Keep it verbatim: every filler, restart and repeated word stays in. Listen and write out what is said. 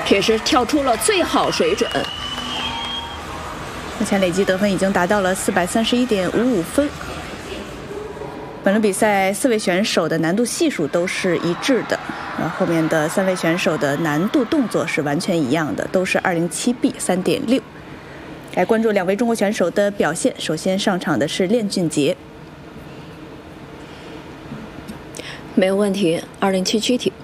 这是跳出了最好水准。 目前累计得分已经达到了四百三十一点五五分。本轮比赛四位选手的难度系数都是一致的，然后后面的三位选手的难度动作是完全一样的，都是二零七 B 三点六。来关注两位中国选手的表现。首先上场的是练俊杰， 没有问题，二零七躯体。